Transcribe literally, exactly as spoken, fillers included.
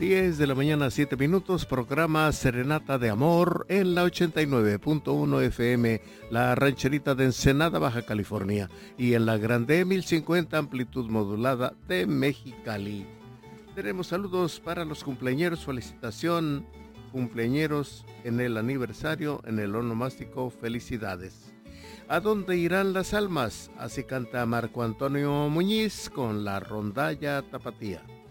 diez de la mañana, siete minutos, programa Serenata de Amor en la ochenta y nueve punto uno F M, la rancherita de Ensenada, Baja California, y en la Grande mil cincuenta, amplitud modulada de Mexicali. Tenemos saludos para los cumpleañeros, felicitación, cumpleañeros en el aniversario, en el onomástico, felicidades. ¿A dónde irán las almas? Así canta Marco Antonio Muñiz con la rondalla tapatía.